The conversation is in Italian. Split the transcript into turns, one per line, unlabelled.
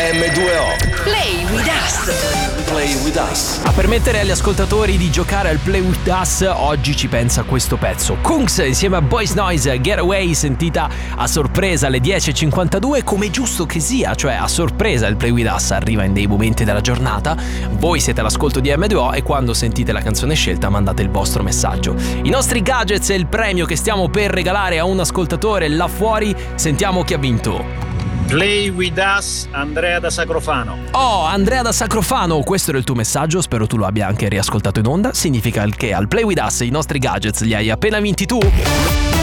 M2O.
Play with us.
Play with us.
A permettere agli ascoltatori di giocare al Play with us, oggi ci pensa questo pezzo. Kungs insieme a Boys Noise, Getaway, sentita a sorpresa alle 10:52, come giusto che sia, cioè a sorpresa il Play with us arriva in dei momenti della giornata. Voi siete all'ascolto di M2O e quando sentite la canzone scelta mandate il vostro messaggio. I nostri gadgets e il premio che stiamo per regalare a un ascoltatore là fuori, sentiamo chi ha vinto.
Play with us, Andrea da Sacrofano.
Oh, Andrea da Sacrofano, questo era il tuo messaggio, spero tu lo abbia anche riascoltato in onda. Significa che al Play with us i nostri gadgets li hai appena vinti tu.